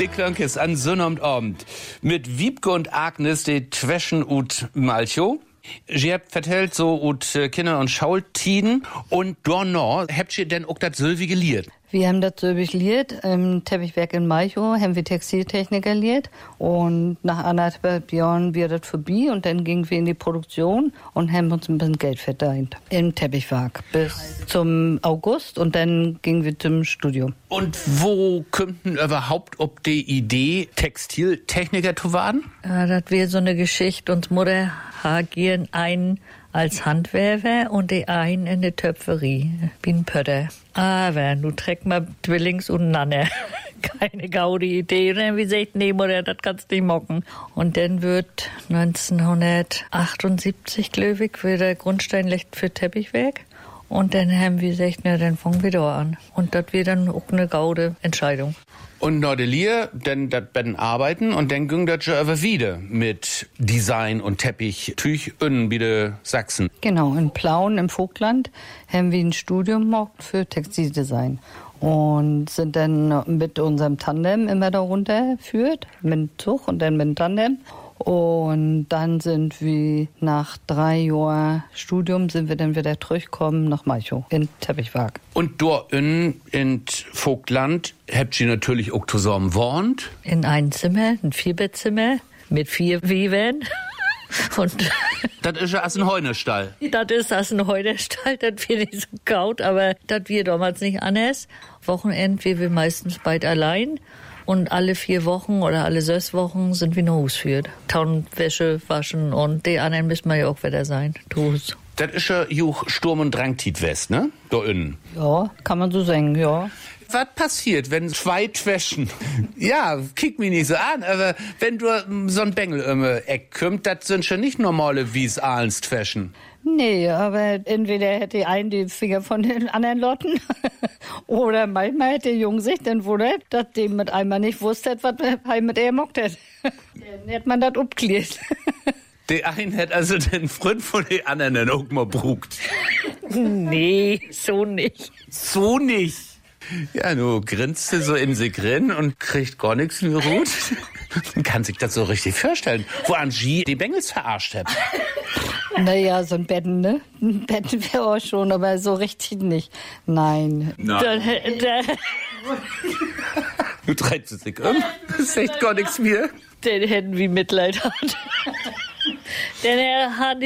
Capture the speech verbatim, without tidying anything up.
Die Klönkes an Sonnabend mit Wiebke und Agnes, die Twäschen ut Malcho. Sie habt vertellt so ut Kinder und Schaultiden und Dornor habt ihr denn auch das Sylvi geliert? Wir haben das Sylvi geliert im Teppichwerk in Malchow, haben wir Textiltechnik geliert und nach anderthalb Jahren wir das vorbei und dann gingen wir in die Produktion und haben uns ein bisschen Geld verdient im Teppichwerk bis zum August und dann gingen wir zum Studium. Und wo kommt denn überhaupt ob die Idee, Textiltechniker zu werden? Ja, das wäre so eine Geschichte. Uns Mutter hagieren einen als Handwerker und die einen in der Töpferie, wie ein Pötter. Aber nu trägt man Zwillings und Nanne. Keine gaudi Idee. Und dann wie gesagt, nee, Mutter, das kannst du nicht mocken. Und dann wird neunzehnhundertachtundsiebzig, glaube ich, wieder Grundstein legt für Teppichwerk. Und dann haben wir gesagt, na, dann fangen wir da an. Und das wird dann auch eine gaude Entscheidung. Und Nordelier, dann das werden arbeiten und dann ging das schon aber wieder mit Design und Teppich, Tüch in wieder Sachsen. Genau, in Plauen im Vogtland haben wir ein Studium gemacht für Textildesign. Und sind dann mit unserem Tandem immer da runtergeführt, mit dem Zug und dann mit dem Tandem. Und dann sind wir nach drei Jahren Studium sind wir dann wieder zurückgekommen nach Malchow in Teppichwerk. Und dort in, in Vogtland habt ihr natürlich auch zusammen gewohnt? In ein Zimmer, ein Vierbettzimmer mit vier Webern. Und das ist ja ein Heunestall. Das ist ein Heunestall, das wird nicht so gaut, aber das wir damals nicht anders. Wochenend wir wir meistens beide allein. Und alle vier Wochen oder alle sechs Wochen sind wir nach Hause geführt. Tauen, Wäsche, waschen und die anderen müssen wir ja auch wieder sein. Hus. Das ist ja juch Sturm- und Drangtit West, ne? Da innen. Ja, kann man so sagen, ja. Was passiert, wenn zwei Twäschen, ja, kick mich nicht so an, aber wenn du so ein Bengel im Eck kommt, das sind schon nicht normale Wies Ahlens Twäschen. Nee, aber entweder hätte die einen die Finger von den anderen Lotten oder manchmal hätte der Junge sich dann wundert, dass die mit einmal nicht wusste, was er mit ihr mockt hat. Dann hätte man das abgeklärt. Der einen hat also den Freund von den anderen dann auch mal brugt. Nee, so nicht. So nicht? Ja, du grinste so in sich drin und kriegt gar nichts mehr gut. Man kann sich das so richtig vorstellen, wo Angie die Bengels verarscht hat. Naja, so ein Betten, ne? Ein Betten wäre auch schon, aber so richtig nicht. Nein. Nein. Da, da, du treibst dich um. Das ist echt gar nichts mehr. Den hätten wir Mitleid hat. Denn er hat